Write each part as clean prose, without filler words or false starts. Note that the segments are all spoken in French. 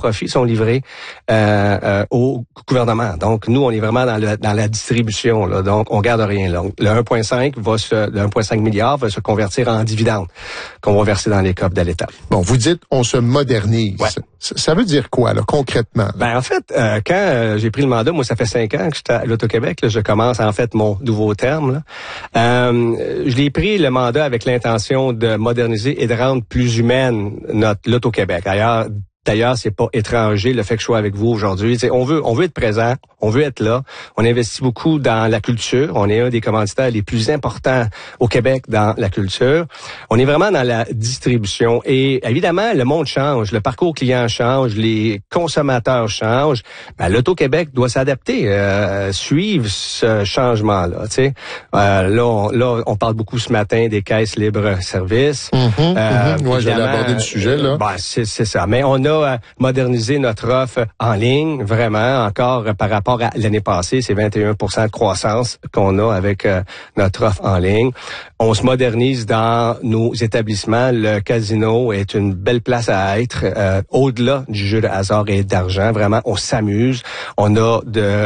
profits sont livrés au gouvernement. Donc, nous, on est vraiment dans la distribution, là. Donc, on garde rien là. Le 1,5 milliard va se convertir en dividendes qu'on va verser dans les coffres de l'État. Bon, vous dites, on se modernise. Ouais. Ça veut dire quoi, là, concrètement? Ben, en fait, quand j'ai pris le mandat, moi, ça fait 5 ans que j'étais à l'Auto-Québec, là, je commence, en fait, mon nouveau terme, là. Je l'ai pris, le mandat, avec l'intention de moderniser et de rendre plus humaine l'Auto-Québec. D'ailleurs, c'est pas étranger le fait que je sois avec vous aujourd'hui. On veut être présent, on veut être là. On investit beaucoup dans la culture. On est un des commanditaires les plus importants au Québec dans la culture. On est vraiment dans la distribution. Et évidemment, le monde change, le parcours client change, les consommateurs changent. Ben, l'Auto-Québec doit s'adapter, suivre ce changement-là. Là, on parle beaucoup ce matin des caisses libre-service. Moi, j'allais aborder le sujet, là. Ben, c'est ça. Mais on a modernisé notre offre en ligne, vraiment, encore par rapport à l'année passée, c'est 21% de croissance qu'on a avec notre offre en ligne. On se modernise dans nos établissements. Le casino est une belle place à être, au-delà du jeu de hasard et d'argent. Vraiment, on s'amuse. On a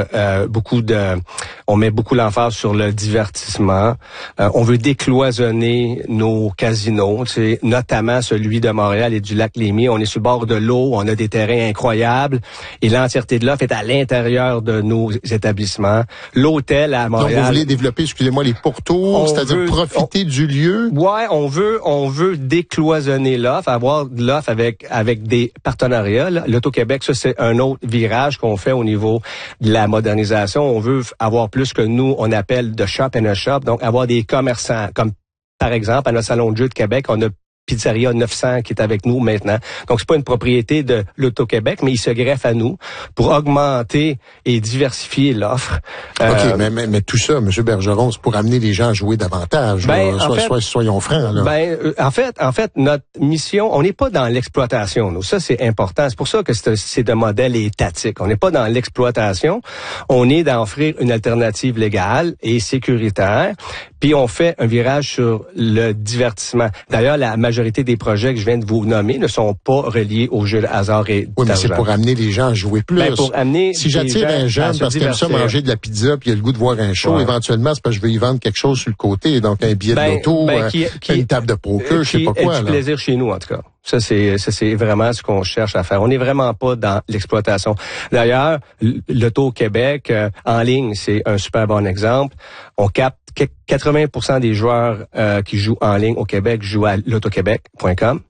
on met beaucoup l'emphase sur le divertissement. On veut décloisonner nos casinos, notamment celui de Montréal et du Lac-Lémy. On est sur le bord de l'eau. On a des terrains incroyables et l'entièreté de l'offre est à l'intérieur de nos établissements. L'hôtel à Montréal. Donc, vous voulez développer, excusez-moi, les pourtours, c'est-à-dire profiter du lieu? Ouais, on veut décloisonner l'offre, avoir de l'offre avec des partenariats. L'Auto-Québec, ça, c'est un autre virage qu'on fait au niveau de la modernisation. On veut avoir plus que nous, on appelle de shop in a shop, donc avoir des commerçants, comme par exemple, à notre salon de jeu de Québec, on a Pizzeria 900 qui est avec nous maintenant. Donc, c'est pas une propriété de l'Auto-Québec, mais il se greffe à nous pour augmenter et diversifier l'offre. OK, mais tout ça, M. Bergeron, c'est pour amener les gens à jouer davantage. Soyons francs. Là. En fait, notre mission, on n'est pas dans l'exploitation. Nous. Ça, c'est important. C'est pour ça que c'est de modèle étatique. On n'est pas dans l'exploitation. On est d'offrir une alternative légale et sécuritaire. Puis on fait un virage sur le divertissement. D'ailleurs, la majorité des projets que je viens de vous nommer ne sont pas reliés au jeu de hasard et d'argent. Oui, mais c'est pour amener les gens à jouer plus. Si j'attire un jeune parce qu'il aime ça manger de la pizza puis il a le goût de voir un show, éventuellement, c'est parce que je veux y vendre quelque chose sur le côté. Donc, un billet de loto, une table de poker, je sais pas quoi. Du plaisir chez nous, en tout cas. Ça, c'est vraiment ce qu'on cherche à faire. On n'est vraiment pas dans l'exploitation. D'ailleurs, l'Auto-Québec, en ligne, c'est un super bon exemple. On capte 80% des joueurs qui jouent en ligne au Québec jouent à l'autoquebec.com.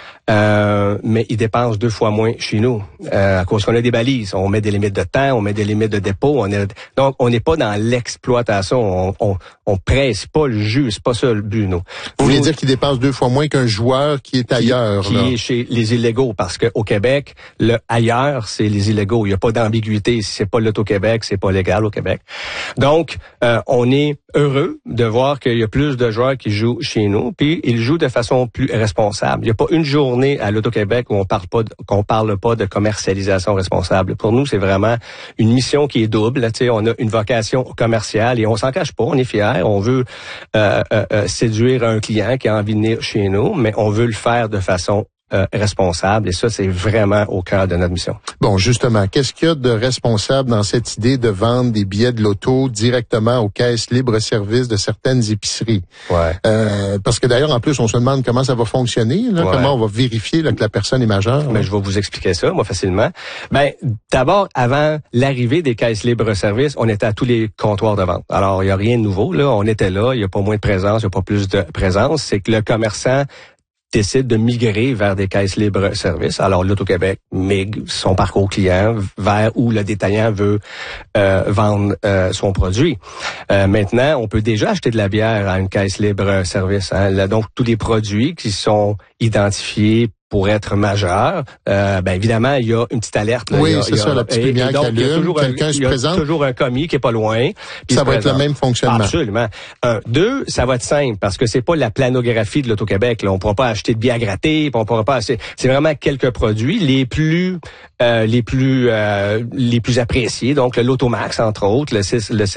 Mais ils dépensent 2 fois moins chez nous à cause qu'on a des balises. On met des limites de temps, on met des limites de dépôt. Donc, on n'est pas dans l'exploitation. On presse pas le jus. C'est pas ça le but, nous. Vous voulez dire qu'ils dépensent 2 fois moins qu'un joueur qui est ailleurs? Qui est chez les illégaux. Parce qu'au Québec, le ailleurs, c'est les illégaux. Il n'y a pas d'ambiguïté. Si c'est pas l'Auto-Québec, c'est pas légal au Québec. Donc, on est heureux de voir qu'il y a plus de joueurs qui jouent chez nous. Puis, ils jouent de façon plus responsable. Il n'y a pas une journée à l'Auto-Québec où qu'on parle pas de commercialisation responsable. Pour nous, c'est vraiment une mission qui est double. Tu sais, on a une vocation commerciale et on s'en cache pas. On est fiers. On veut séduire un client qui a envie de venir chez nous, mais on veut le faire de façon responsable et ça, c'est vraiment au cœur de notre mission. Bon, justement, qu'est-ce qu'il y a de responsable dans cette idée de vendre des billets de loto directement aux caisses libre-service de certaines épiceries? Ouais. Parce que d'ailleurs, en plus, on se demande comment ça va fonctionner, là, comment on va vérifier là, que la personne est majeure. Mais je vais vous expliquer ça, moi, facilement. D'abord, avant l'arrivée des caisses libre-service, on était à tous les comptoirs de vente. Alors, il n'y a rien de nouveau, là. On était là, il n'y a pas moins de présence, il n'y a pas plus de présence. C'est que le commerçant décide de migrer vers des caisses libre-service. Alors, l'Auto-Québec migre son parcours client vers où le détaillant veut vendre son produit. Maintenant, on peut déjà acheter de la bière à une caisse libre-service. Hein. Donc, tous les produits qui sont identifiés pour être majeur, évidemment, il y a une petite alerte. Là. Oui, c'est ça, la petite lumière qui allume, quelqu'un se présente. Il y a toujours un commis qui est pas loin. Ça va être le même fonctionnement. Absolument. 2, ça va être simple, parce que c'est pas la planographie de l'Auto-Québec. Là. On pourra pas acheter de bière grattée, on pourra pas acheter... C'est vraiment quelques produits, les plus appréciés. Donc, le Lotomax, entre autres, le 6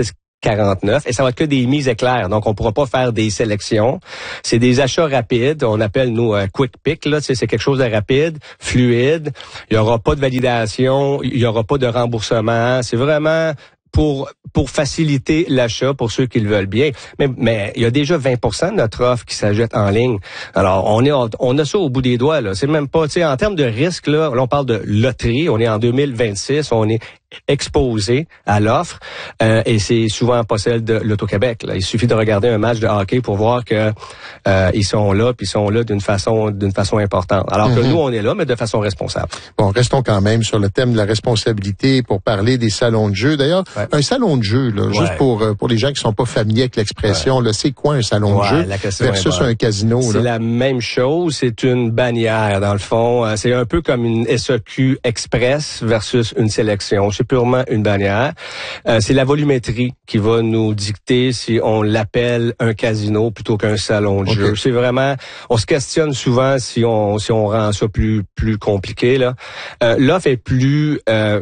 $7,49 et ça va être que des mises éclairs. Donc, on pourra pas faire des sélections. C'est des achats rapides. On appelle, nous, quick pick, là. C'est quelque chose de rapide, fluide. Il y aura pas de validation. Il y aura pas de remboursement. C'est vraiment pour faciliter l'achat pour ceux qui le veulent bien. Mais il y a déjà 20% de notre offre qui s'achète en ligne. Alors, on a ça au bout des doigts, là. C'est même pas, tu sais, en termes de risque, là on parle de loterie. On est en 2026. On est exposé à l'offre et c'est souvent pas celle de l'Auto-Québec. Là. Il suffit de regarder un match de hockey pour voir que ils sont là, puis ils sont là d'une façon importante. Alors que nous, on est là, mais de façon responsable. Bon, restons quand même sur le thème de la responsabilité pour parler des salons de jeu. D'ailleurs, un salon de jeu, là, juste pour les gens qui sont pas familiers avec l'expression, là, c'est quoi un salon de jeu versus un casino? C'est la même chose, c'est une bannière dans le fond. C'est un peu comme une SEQ Express versus une sélection. C'est purement une bannière. C'est la volumétrie qui va nous dicter si on l'appelle un casino plutôt qu'un salon de jeu. C'est vraiment, on se questionne souvent si on rend ça plus compliqué là. L'offre est plus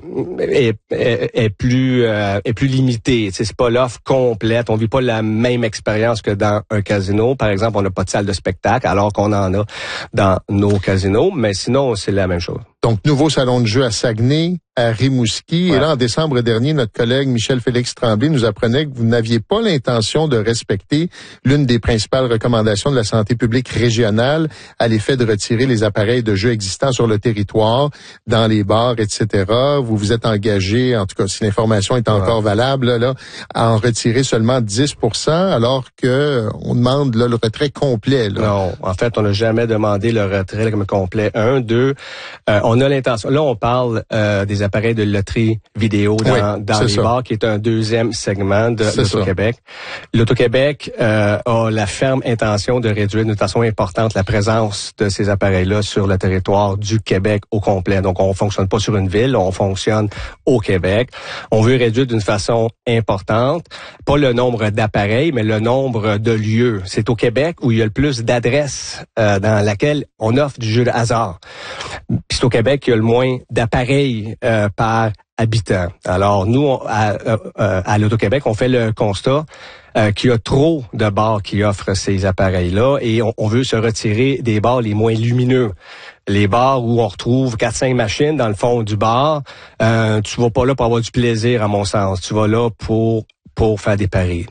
limitée. C'est pas l'offre complète. On vit pas la même expérience que dans un casino. Par exemple, on n'a pas de salle de spectacle alors qu'on en a dans nos casinos. Mais sinon, c'est la même chose. Donc, nouveau salon de jeu à Saguenay, à Rimouski. Ouais. Et là, en décembre dernier, notre collègue Michel-Félix Tremblay nous apprenait que vous n'aviez pas l'intention de respecter l'une des principales recommandations de la santé publique régionale à l'effet de retirer les appareils de jeu existants sur le territoire, dans les bars, etc. Vous vous êtes engagé, en tout cas, si l'information est encore valable, là, à en retirer seulement 10%, alors que on demande là, le retrait complet. Là. Non, en fait, on n'a jamais demandé le retrait complet. 1, 2, on a l'intention. Là, on parle des appareils de loterie vidéo dans les bars, qui est un deuxième segment de l'Auto-Québec. L'Auto-Québec a la ferme intention de réduire d'une façon importante la présence de ces appareils-là sur le territoire du Québec au complet. Donc, on fonctionne pas sur une ville, on fonctionne au Québec. On veut réduire d'une façon importante, pas le nombre d'appareils, mais le nombre de lieux. C'est au Québec où il y a le plus d'adresses dans laquelle on offre du jeu de hasard. Puis c'est au Québec qu'il y a le moins d'appareils par habitant. Alors, nous, à l'Auto-Québec, on fait le constat qu'il y a trop de bars qui offrent ces appareils-là et on veut se retirer des bars les moins lumineux. Les bars où on retrouve 4-5 machines dans le fond du bar, tu vas pas là pour avoir du plaisir, à mon sens. Tu vas là pour faire des paris.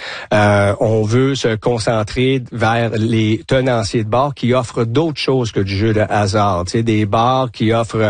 On veut se concentrer vers les tenanciers de bars qui offrent d'autres choses que du jeu de hasard. Des bars qui offrent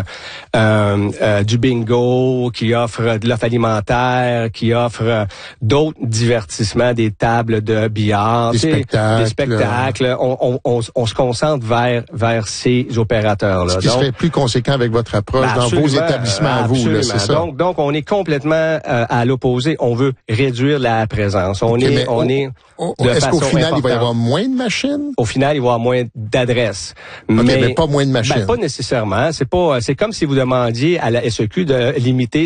du bingo, qui offrent de l'offre alimentaire, qui offrent d'autres divertissements, des tables de billard, des spectacles. On se concentre vers ces opérateurs-là. Ce qui serait plus conséquent avec votre approche dans vos établissements à vous, là, c'est ça? Donc, on est complètement à l'opposé. On veut réduire la présence. Est-ce qu'au final, il va y avoir moins de machines? Au final, il va y avoir moins d'adresses. Mais pas moins de machines. Pas nécessairement. C'est comme si vous demandiez à la SEQ de limiter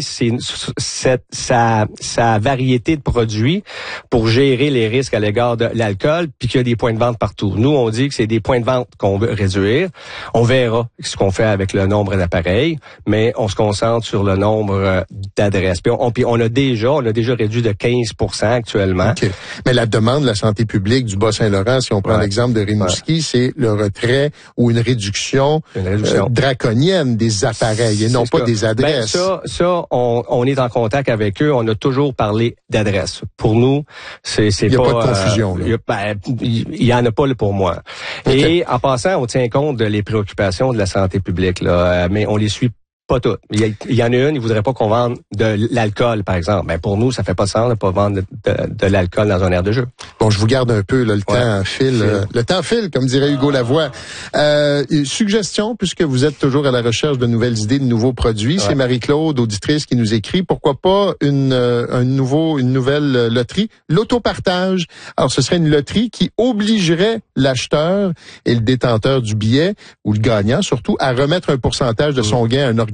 sa variété de produits pour gérer les risques à l'égard de l'alcool, puis qu'il y a des points de vente partout. Nous, on dit que c'est des points de vente qu'on veut réduire. On verra ce qu'on fait avec le nombre d'appareils, mais on se concentre sur le nombre d'adresses. Puis on a déjà réduit de 15% actuellement. Okay. Mais la demande de la santé publique du Bas-Saint-Laurent, si on prend l'exemple de Rimouski, c'est le retrait ou une réduction draconienne des appareils et non pas des adresses. Ça, on est en contact avec eux. On a toujours parlé d'adresses. Pour nous, c'est pas... Il n'y a pas de confusion. Il y en a pas là, pour moi. Okay. Et en passant, on tient compte des préoccupations de la santé publique, là, mais on les suit pas toutes. Il y en a une, ils voudraient pas qu'on vende de l'alcool, par exemple. Ben pour nous, ça fait pas de sens de pas vendre de l'alcool dans un aire de jeu. Bon, je vous garde un peu, là, le temps file. Le temps file, comme dirait Hugo Lavoie. Suggestion, puisque vous êtes toujours à la recherche de nouvelles idées, de nouveaux produits. C'est Marie-Claude, auditrice, qui nous écrit. Pourquoi pas une nouvelle loterie? L'autopartage. Alors, ce serait une loterie qui obligerait l'acheteur et le détenteur du billet, ou le gagnant surtout, à remettre un pourcentage de son gain à un organisme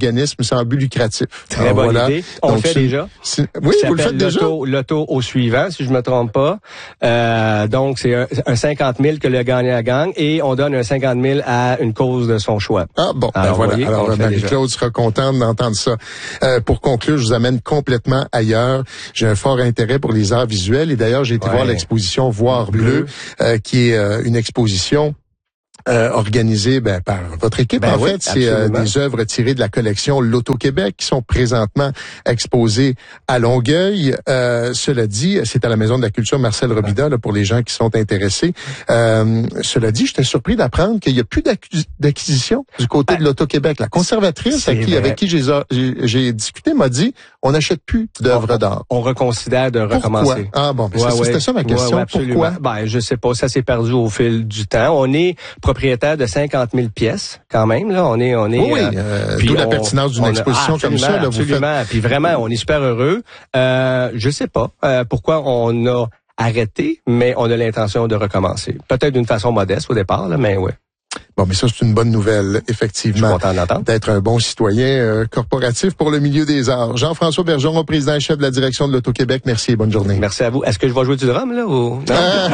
organisme sans but lucratif. Très bonne idée. On le fait déjà. Oui, vous le faites déjà. Loto au suivant, si je me trompe pas. Donc, c'est un 50 000 que le gagnant gagne et on donne un 50 000 à une cause de son choix. Ah bon, alors voilà. Voyez, alors Marie-Claude sera contente d'entendre ça. Pour conclure, je vous amène complètement ailleurs. J'ai un fort intérêt pour les arts visuels et d'ailleurs, j'ai été voir l'exposition Voir Bleu, qui est une exposition organisé par votre équipe. En fait, c'est des œuvres tirées de la collection L'Auto-Québec qui sont présentement exposées à Longueuil. Cela dit, c'est à la Maison de la Culture Marcel Robida, là, pour les gens qui sont intéressés. Cela dit, j'étais surpris d'apprendre qu'il n'y a plus d'acquisition du côté de L'Auto-Québec. La conservatrice avec qui j'ai discuté m'a dit, on n'achète plus d'œuvres d'art. On reconsidère de recommencer. Ah bon, c'était ça ma question. Pourquoi? Je sais pas, ça s'est perdu au fil du temps. On est propriétaire de 50 000 pièces, quand même. Là, on est. D'où la pertinence d'une exposition comme ça. Là, absolument. Puis vraiment, on est super heureux. Je sais pas pourquoi on a arrêté, mais on a l'intention de recommencer. Peut-être d'une façon modeste au départ, là, mais ouais. Bon, mais ça, c'est une bonne nouvelle, effectivement. Je suis content d'entendre. D'être un bon citoyen corporatif pour le milieu des arts. Jean-François Bergeron, président et chef de la direction de l'Auto-Québec. Merci et bonne journée. Merci à vous. Est-ce que je vais jouer du drum, là, ou... Non?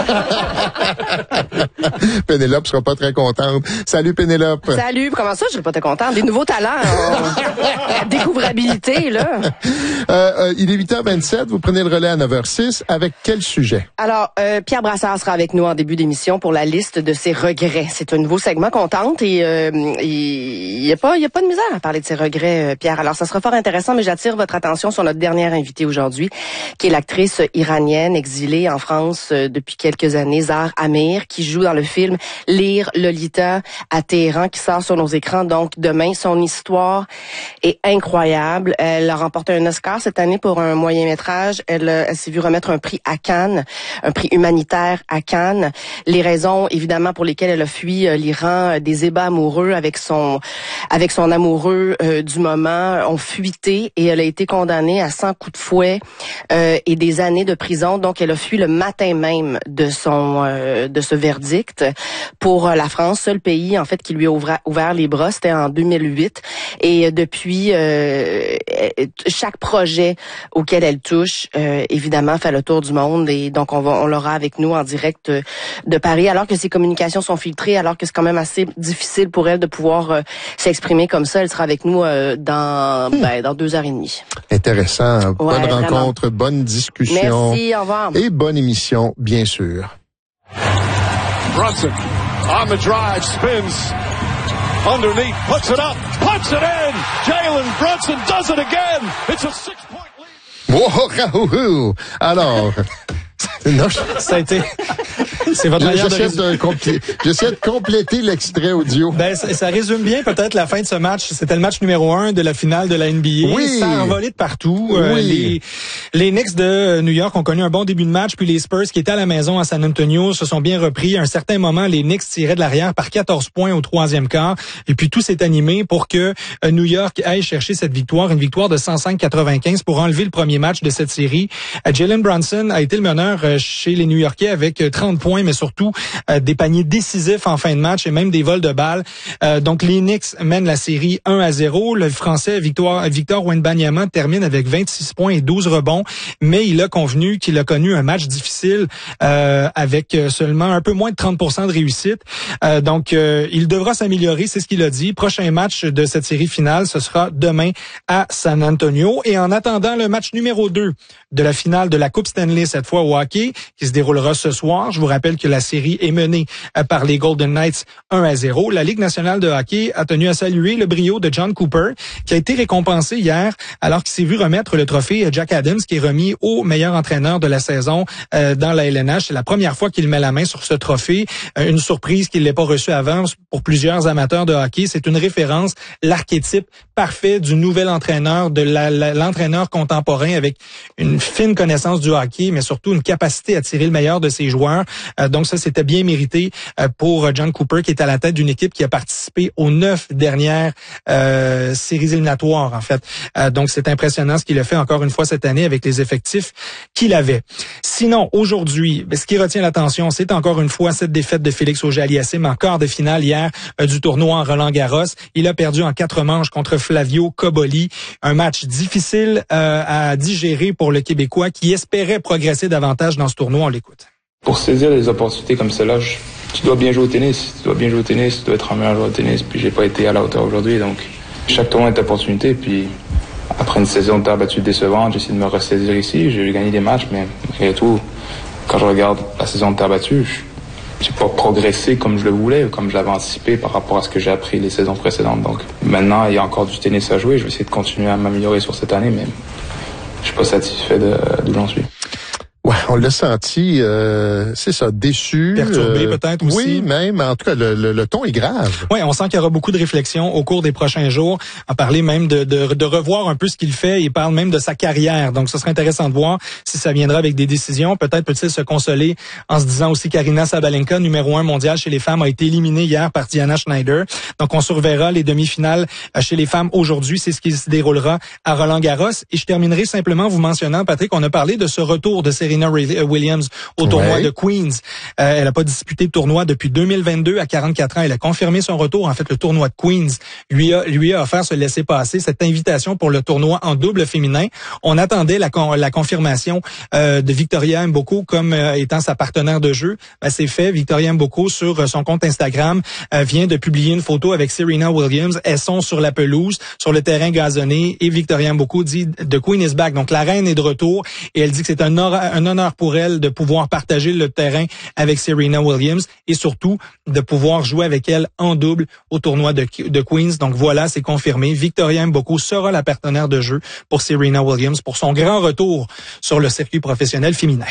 Pénélope sera pas très contente. Salut, Pénélope. Salut. Comment ça, je serais pas très contente? Des nouveaux talents. La découvrabilité, là. Il est 8h27. Vous prenez le relais à 9h06. Avec quel sujet? Alors, Pierre Brassard sera avec nous en début d'émission pour la liste de ses regrets. C'est un nouveau segment qu'on tente et il y a pas de misère à parler de ses regrets, Pierre. Alors, ça sera fort intéressant, mais j'attire votre attention sur notre dernière invitée aujourd'hui, qui est l'actrice iranienne exilée en France depuis quelques années, Zahar Amir, qui joue dans le film Lire Lolita à Téhéran, qui sort sur nos écrans donc demain. Son histoire est incroyable. Elle a remporté un Oscar cette année pour un moyen-métrage. Elle s'est vue remettre un prix à Cannes, un prix humanitaire à Cannes. Les raisons, évidemment, pour lesquelles elle a fui l'Iran, des ébats amoureux avec son amoureux du moment, ont fuité et elle a été condamnée à 100 coups de fouet et des années de prison. Donc, elle a fui le matin même de ce verdict pour la France, seul pays en fait qui lui a ouvert les bras. C'était en 2008 et depuis chaque projet auquel elle touche, évidemment, fait le tour du monde et donc on l'aura avec nous en direct de Paris, alors que ses communications sont filtrées, alors que c'est quand même assez difficile pour elle de pouvoir s'exprimer comme ça. Elle sera avec nous dans 2h30. Intéressant. Bonne rencontre, bonne discussion. Merci, au revoir. Et bonne émission, bien sûr. Brunson on the drive, spins underneath, puts it up, puts it in. Jalen Brunson does it again. It's a 6-point lead. Wow, alors... Non, ça a été... C'est votre manière J'essaie de compléter l'extrait audio. Ça résume bien peut-être la fin de ce match. C'était le match numéro 1 de la finale de la NBA. Oui. Ça a envolé de partout. Oui. Les Knicks de New York ont connu un bon début de match, puis les Spurs qui étaient à la maison à San Antonio se sont bien repris. À un certain moment, les Knicks tiraient de l'arrière par 14 points au troisième quart. Et puis tout s'est animé pour que New York aille chercher cette victoire, une victoire de 105-95 pour enlever le premier match de cette série. Jalen Brunson a été le meneur chez les New-Yorkais avec 30 points, mais surtout des paniers décisifs en fin de match et même des vols de balles. Donc les Knicks mènent la série 1-0. Le Français Victor Wembanyama termine avec 26 points et 12 rebonds, mais il a convenu qu'il a connu un match difficile avec seulement un peu moins de 30% de réussite. Donc il devra s'améliorer, c'est ce qu'il a dit. Prochain match de cette série finale, ce sera demain à San Antonio. Et en attendant le match numéro 2 de la finale de la Coupe Stanley, cette fois au hockey, qui se déroulera ce soir. Je vous rappelle que la série est menée par les Golden Knights 1-0. La Ligue nationale de hockey a tenu à saluer le brio de John Cooper, qui a été récompensé hier alors qu'il s'est vu remettre le trophée Jack Adams, qui est remis au meilleur entraîneur de la saison dans la LNH. C'est la première fois qu'il met la main sur ce trophée. Une surprise qu'il n'ait pas reçue avant pour plusieurs amateurs de hockey. C'est une référence, l'archétype parfait du nouvel entraîneur, de l'entraîneur contemporain avec une fine connaissance du hockey, mais surtout une capacité à tirer le meilleur de ses joueurs. Donc ça, c'était bien mérité pour John Cooper, qui est à la tête d'une équipe qui a participé aux 9 dernières séries éliminatoires, en fait. Donc c'est impressionnant ce qu'il a fait encore une fois cette année avec les effectifs qu'il avait. Sinon, aujourd'hui, ce qui retient l'attention, c'est encore une fois cette défaite de Félix Auger-Aliassime en quart de finale hier du tournoi en Roland-Garros. Il a perdu en 4 manches contre Flavio Cobolli. Un match difficile à digérer pour le Québécois qui espérait progresser davantage dans ce tournoi. On l'écoute. Pour saisir des opportunités comme celle-là, tu dois bien jouer au tennis. Tu dois être un meilleur joueur de tennis. Puis j'ai pas été à la hauteur aujourd'hui. Donc chaque tournoi est opportunité. Puis après une saison de terre battue décevante, j'essaie de me ressaisir ici. J'ai gagné des matchs, mais malgré tout, quand je regarde la saison de terre battue, j'ai pas progressé comme je le voulais, comme je l'avais anticipé par rapport à ce que j'ai appris les saisons précédentes. Donc maintenant, il y a encore du tennis à jouer. Je vais essayer de continuer à m'améliorer sur cette année, mais je suis pas satisfait d'où j'en suis. Ouais, on l'a senti, c'est ça, déçu. Perturbé peut-être aussi. Oui, même. En tout cas, le ton est grave. Oui, on sent qu'il y aura beaucoup de réflexions au cours des prochains jours. À parler même de revoir un peu ce qu'il fait. Il parle même de sa carrière. Donc, ce serait intéressant de voir si ça viendra avec des décisions. Peut-être peut-il se consoler en se disant aussi qu'Aryna Sabalenka, numéro 1 mondial chez les femmes, a été éliminée hier par Diana Schneider. Donc, on surveillera les demi-finales chez les femmes aujourd'hui. C'est ce qui se déroulera à Roland-Garros. Et je terminerai simplement en vous mentionnant, Patrick, on a parlé de ce retour de Serena Williams au tournoi de Queens. Elle n'a pas disputé de tournoi depuis 2022 à 44 ans. Elle a confirmé son retour. En fait, le tournoi de Queens lui a offert ce laisser-passer, cette invitation pour le tournoi en double féminin. On attendait la confirmation de Victoria Mboko comme étant sa partenaire de jeu. C'est fait. Victoria Mboko, sur son compte Instagram, vient de publier une photo avec Serena Williams. Elles sont sur la pelouse, sur le terrain gazonné, et Victoria Mboko dit « The Queen is back ». Donc, la reine est de retour, et elle dit que c'est un honneur pour elle de pouvoir partager le terrain avec Serena Williams et surtout de pouvoir jouer avec elle en double au tournoi de Queens. Donc voilà, c'est confirmé. Victoria Mboko sera la partenaire de jeu pour Serena Williams pour son grand retour sur le circuit professionnel féminin.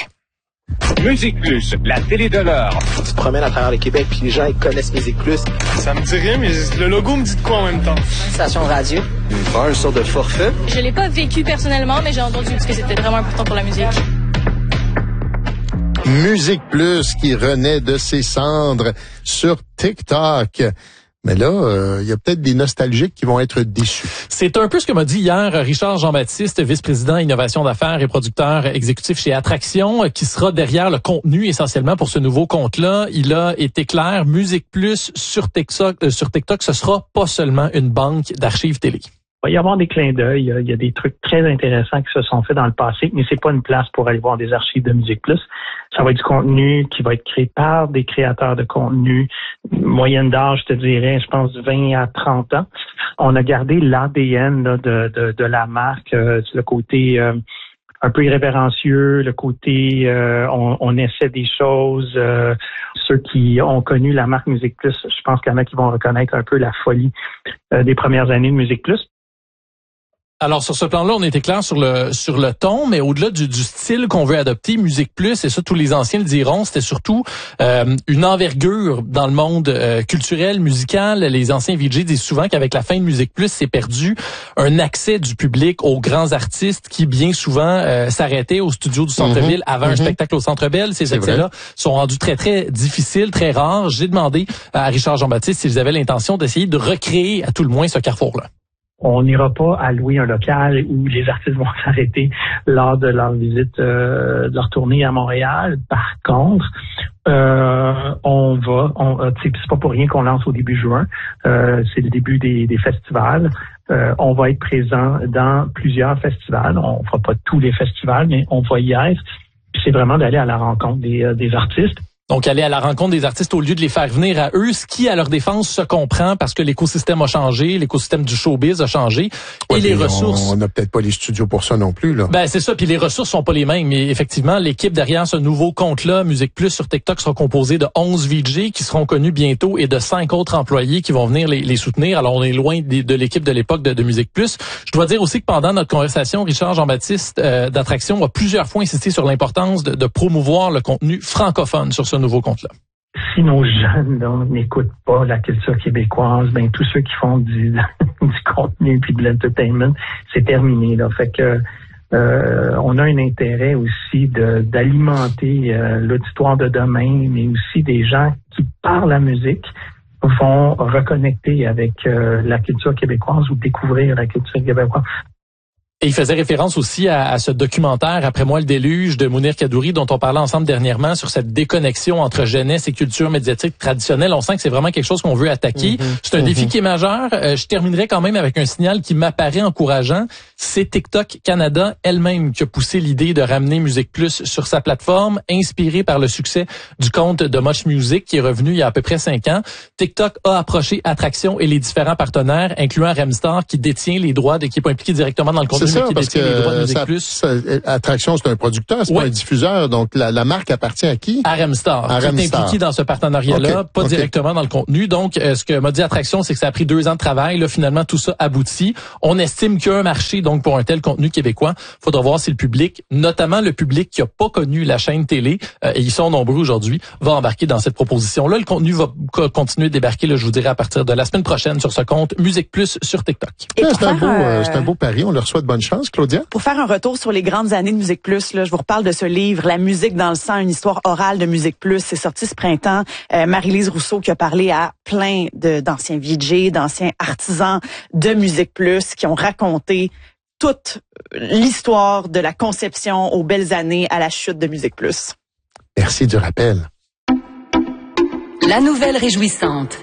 Musique Plus, la télé de l'heure. Tu te promènes à travers le Québec puis les gens ils connaissent Musique Plus. Ça me dit rien, mais le logo me dit de quoi en même temps? Station de radio. Une sorte de forfait. Je l'ai pas vécu personnellement, mais j'ai entendu parce que c'était vraiment important pour la musique. Musique Plus qui renaît de ses cendres sur TikTok. Mais là, il y a peut-être des nostalgiques qui vont être déçus. C'est un peu ce que m'a dit hier Richard Jean-Baptiste, vice-président innovation d'affaires et producteur exécutif chez Attraction, qui sera derrière le contenu essentiellement pour ce nouveau compte-là. Il a été clair, Musique Plus sur TikTok, ce sera pas seulement une banque d'archives télé. Il va y avoir des clins d'œil, il y a des trucs très intéressants qui se sont faits dans le passé, mais c'est pas une place pour aller voir des archives de Musique Plus. Ça va être du contenu qui va être créé par des créateurs de contenu, moyenne d'âge, je te dirais, je pense 20 à 30 ans. On a gardé l'ADN là, de la marque, le côté un peu irrévérencieux, le côté on essaie des choses. Ceux qui ont connu la marque Musique Plus, je pense qu'il y en a qui vont reconnaître un peu la folie des premières années de Musique Plus. Alors, sur ce plan-là, on était clair sur le ton, mais au-delà du style qu'on veut adopter, Musique Plus, et ça, tous les anciens le diront, c'était surtout une envergure dans le monde culturel, musical. Les anciens VJ disent souvent qu'avec la fin de Musique Plus, c'est perdu un accès du public aux grands artistes qui, bien souvent, s'arrêtaient au studio du Centre-Ville avant un spectacle au Centre Bell. Ces accès-là sont rendus très, très difficiles, très rares. J'ai demandé à Richard Jean-Baptiste s'ils avaient l'intention d'essayer de recréer à tout le moins ce carrefour-là. On n'ira pas à louer un local où les artistes vont s'arrêter lors de leur visite, de leur tournée à Montréal. Par contre, c'est pas pour rien qu'on lance au début juin. C'est le début des festivals. On va être présent dans plusieurs festivals. On fera pas tous les festivals, mais on va y être. C'est vraiment d'aller à la rencontre des artistes. Donc, aller à la rencontre des artistes au lieu de les faire venir à eux, ce qui, à leur défense, se comprend parce que l'écosystème a changé, l'écosystème du showbiz a changé. Ouais, et les ressources... On n'a peut-être pas les studios pour ça non plus, là. Ben, c'est ça, puis les ressources sont pas les mêmes. Mais effectivement, l'équipe derrière ce nouveau compte-là, Musique Plus sur TikTok, sera composée de 11 VJ qui seront connus bientôt et de 5 autres employés qui vont venir les soutenir. Alors, on est loin de l'équipe de l'époque de Musique Plus. Je dois dire aussi que pendant notre conversation, Richard Jean-Baptiste d'Attraction a plusieurs fois insisté sur l'importance de promouvoir le contenu francophone sur ce nouveau compte-là. Si nos jeunes n'écoutent pas la culture québécoise, ben tous ceux qui font du contenu puis de l'entertainment, c'est terminé là. Fait que On a un intérêt aussi d'alimenter l'auditoire de demain, mais aussi des gens qui, par la musique, vont reconnecter avec la culture québécoise ou découvrir la culture québécoise. Et il faisait référence aussi à ce documentaire Après moi le déluge de Mounir Kadouri dont on parlait ensemble dernièrement sur cette déconnexion entre jeunesse et culture médiatique traditionnelle. On sent que c'est vraiment quelque chose qu'on veut attaquer. C'est un défi qui est majeur. Je terminerai quand même avec un signal qui m'apparaît encourageant. C'est TikTok Canada elle-même qui a poussé l'idée de ramener Musique Plus sur sa plateforme, inspirée par le succès du compte de Much Music qui est revenu il y a à peu près 5 ans. TikTok a approché Attraction et les différents partenaires, incluant Remstar qui détient les droits, qui n'est pas impliqué directement dans le contenu. Ça, parce que Attraction, c'est un producteur, c'est pas un diffuseur. Donc, la marque appartient à qui? À Remstar, qui est impliqué dans ce partenariat-là, pas directement dans le contenu. Donc, ce que m'a dit Attraction, c'est que ça a pris 2 ans de travail. Là, finalement, tout ça aboutit. On estime qu'il y a un marché, donc, pour un tel contenu québécois. Faudra voir si le public, notamment le public qui a pas connu la chaîne télé, et ils sont nombreux aujourd'hui, va embarquer dans cette proposition-là. Le contenu va continuer de débarquer, là, je vous dirai, à partir de la semaine prochaine sur ce compte Musique Plus sur TikTok. C'est un beau pari. On leur souhaite bonne chance, Claudia. Pour faire un retour sur les grandes années de Musique Plus, là, je vous reparle de ce livre, La musique dans le sang, une histoire orale de Musique Plus. C'est sorti ce printemps. Marie-Lise Rousseau qui a parlé à plein d'anciens VJ, d'anciens artisans de Musique Plus qui ont raconté toute l'histoire de la conception aux belles années à la chute de Musique Plus. Merci du rappel. La nouvelle réjouissante.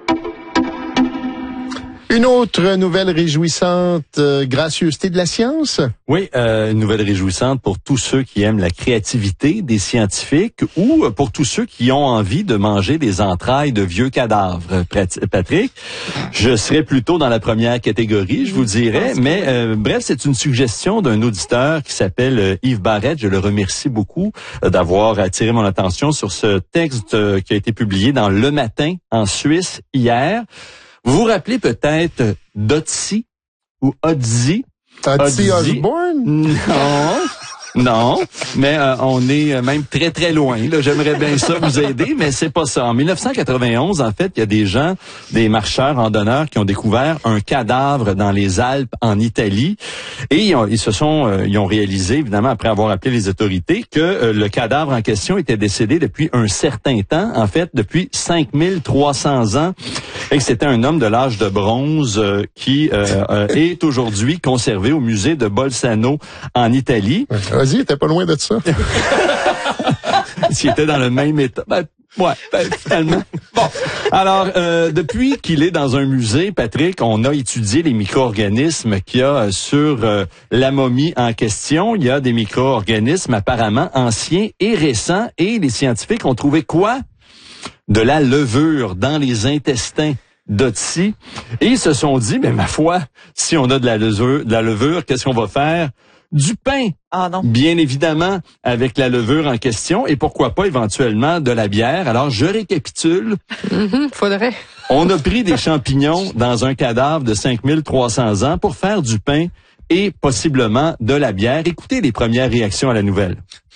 Une autre nouvelle réjouissante, gracieuseté de la science? Oui, une nouvelle réjouissante pour tous ceux qui aiment la créativité des scientifiques ou pour tous ceux qui ont envie de manger des entrailles de vieux cadavres. Patrick, je serais plutôt dans la première catégorie, je vous dirais, mais bref, c'est une suggestion d'un auditeur qui s'appelle Yves Barrette. Je le remercie beaucoup d'avoir attiré mon attention sur ce texte qui a été publié dans Le Matin en Suisse hier. Vous vous rappelez peut-être d'Otzi ou Otzi? Otzi Osbourne? Non, mais on est même très très loin. Là, j'aimerais bien ça vous aider, mais c'est pas ça. En 1991, en fait, il y a des gens, des marcheurs randonneurs qui ont découvert un cadavre dans les Alpes en Italie et ils ont réalisé, évidemment, après avoir appelé les autorités, que le cadavre en question était décédé depuis un certain temps, en fait, depuis 5300 ans, et que c'était un homme de l'âge de bronze qui est aujourd'hui conservé au musée de Bolzano en Italie. Vas-y, t'es pas loin de ça. S'il était dans le même état. Finalement. Bon. Alors, depuis qu'il est dans un musée, Patrick, on a étudié les micro-organismes qu'il y a sur la momie en question. Il y a des micro-organismes apparemment anciens et récents. Et les scientifiques ont trouvé quoi? De la levure dans les intestins d'Otzi. Et ils se sont dit, mais ma foi, si on a de la levure, qu'est-ce qu'on va faire? Du pain. Ah non. Bien évidemment, avec la levure en question, et pourquoi pas éventuellement de la bière. Alors, je récapitule. Faudrait. On a pris des champignons dans un cadavre de 5300 ans pour faire du pain et possiblement de la bière. Écoutez les premières réactions à la nouvelle.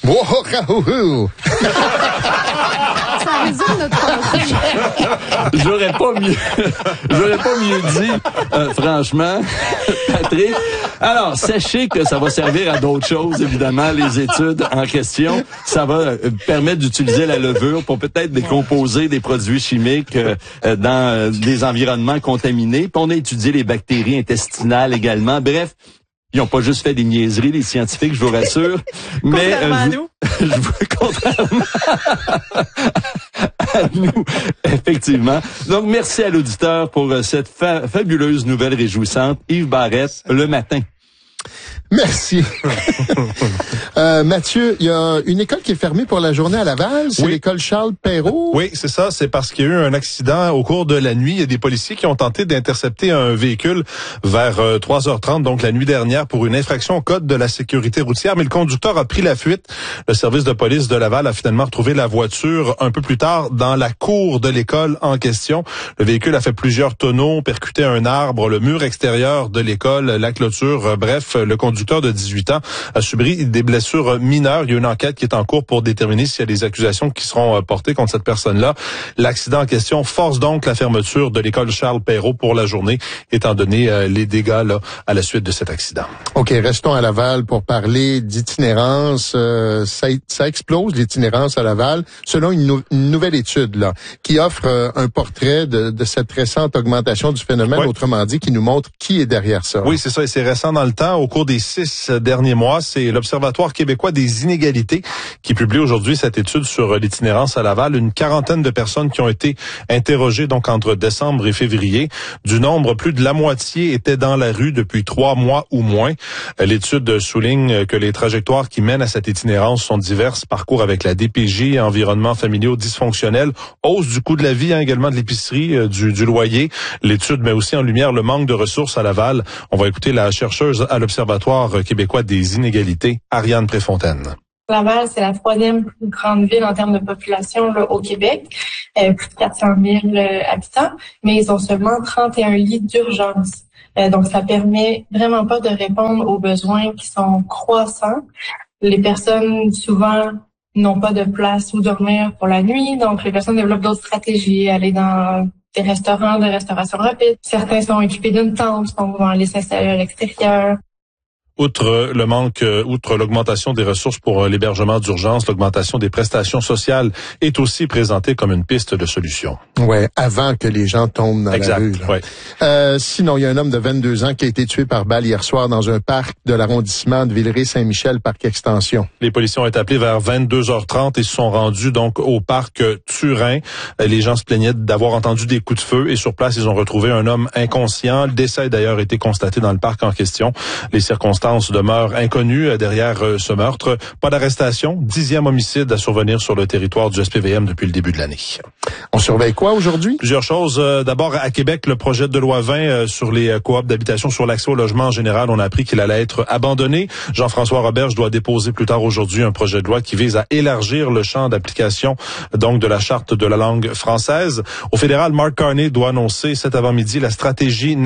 Ça résume notre pensée. J'aurais pas mieux dit, franchement, Patrick. Alors, sachez que ça va servir à d'autres choses, évidemment, les études en question. Ça va permettre d'utiliser la levure pour peut-être décomposer des produits chimiques dans des environnements contaminés. Puis on a étudié les bactéries intestinales également. Bref, ils n'ont pas juste fait des niaiseries, les scientifiques, je vous rassure. Mais contrairement à nous, effectivement. Donc, merci à l'auditeur pour cette fabuleuse nouvelle réjouissante. Yves Barrette, Le Matin. Merci. Mathieu, il y a une école qui est fermée pour la journée à Laval, c'est l'école Charles-Perrault. Oui, c'est ça, c'est parce qu'il y a eu un accident au cours de la nuit. Il y a des policiers qui ont tenté d'intercepter un véhicule vers 3h30, donc la nuit dernière, pour une infraction au code de la sécurité routière, mais le conducteur a pris la fuite. Le service de police de Laval a finalement retrouvé la voiture un peu plus tard dans la cour de l'école en question. Le véhicule a fait plusieurs tonneaux, percuté un arbre, le mur extérieur de l'école, la clôture, bref, Bref, le conducteur de 18 ans a subi des blessures mineures. Il y a une enquête qui est en cours pour déterminer s'il y a des accusations qui seront portées contre cette personne-là. L'accident en question force donc la fermeture de l'école Charles-Perrault pour la journée, étant donné les dégâts là à la suite de cet accident. OK, restons à Laval pour parler d'itinérance. Ça explose l'itinérance à Laval, selon une nouvelle étude là qui offre un portrait de cette récente augmentation du phénomène, autrement dit, qui nous montre qui est derrière ça. Oui, c'est ça, et c'est récent dans le temps. Au cours des 6 derniers mois, c'est l'Observatoire québécois des inégalités qui publie aujourd'hui cette étude sur l'itinérance à Laval. Une quarantaine de personnes qui ont été interrogées donc entre décembre et février. Du nombre, plus de la moitié étaient dans la rue depuis 3 mois ou moins. L'étude souligne que les trajectoires qui mènent à cette itinérance sont diverses. Parcours avec la DPJ, environnements familiaux dysfonctionnels, hausse du coût de la vie, également de l'épicerie, du loyer. L'étude met aussi en lumière le manque de ressources à Laval. On va écouter la chercheuse à l'Observatoire québécois des inégalités, Ariane Préfontaine. Laval, c'est la 3e plus grande ville en termes de population là, au Québec, plus de 400 000 habitants, mais ils ont seulement 31 lits d'urgence. Donc, ça permet vraiment pas de répondre aux besoins qui sont croissants. Les personnes, souvent, n'ont pas de place où dormir pour la nuit, donc les personnes développent d'autres stratégies, aller dans des restaurants de restauration rapide. Certains sont équipés d'une tente, donc vont aller s'installer à l'extérieur. Outre le manque, outre l'augmentation des ressources pour l'hébergement d'urgence, l'augmentation des prestations sociales est aussi présentée comme une piste de solution. Ouais, avant que les gens tombent dans la rue. Là. Ouais. Sinon, il y a un homme de 22 ans qui a été tué par balle hier soir dans un parc de l'arrondissement de Villeray-Saint-Michel, parc Extension. Les policiers ont été appelés vers 22h30 et se sont rendus donc au parc Turin. Les gens se plaignaient d'avoir entendu des coups de feu et sur place, ils ont retrouvé un homme inconscient. Le décès a d'ailleurs été constaté dans le parc en question. Les circonstances demeure inconnue derrière ce meurtre. Pas d'arrestation. 10e homicide à survenir sur le territoire du SPVM depuis le début de l'année. On surveille quoi aujourd'hui? Plusieurs choses. D'abord, à Québec, le projet de loi 20 sur les coops d'habitation sur l'accès au logement en général, on a appris qu'il allait être abandonné. Jean-François Roberge doit déposer plus tard aujourd'hui un projet de loi qui vise à élargir le champ d'application donc de la charte de la langue française. Au fédéral, Mark Carney doit annoncer cet avant-midi la stratégie